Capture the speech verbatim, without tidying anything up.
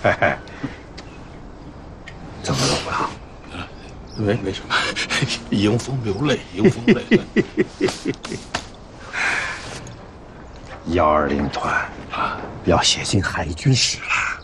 怎么了，虎狼？ 没没什么，迎风流泪，迎风泪。 幺二零团啊，要写进海军史了。